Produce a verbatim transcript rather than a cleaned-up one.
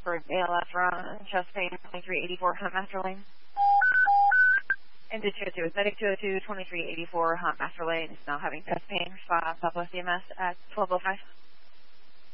for A L F run, chest pain, twenty-three eighty-four, Hunt Master Lane. Into two oh two, Medic two oh two, twenty-three eighty-four, Hunt Master Lane is now having chest pain. Five Southwest E M S at twelve oh five.